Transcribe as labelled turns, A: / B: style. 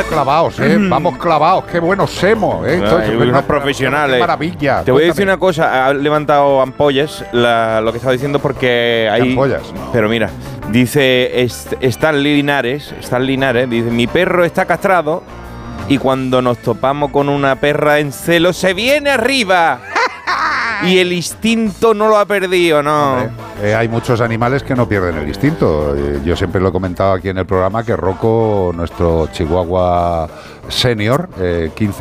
A: clavados, vamos clavados, qué buenos somos,
B: unos profesionales.
A: Qué maravilla.
B: Te voy a decir una cosa, ha levantado ampollas lo que estaba diciendo porque hay...
A: ampollas?
B: Pero mira, dice Stan Linares, dice, mi perro está castrado y cuando nos topamos con una perra en celo se viene arriba. Y el instinto no lo ha perdido, ¿no?
A: Hombre, hay muchos animales que no pierden el instinto. Yo siempre lo he comentado aquí en el programa que Rocco, nuestro chihuahua senior, 15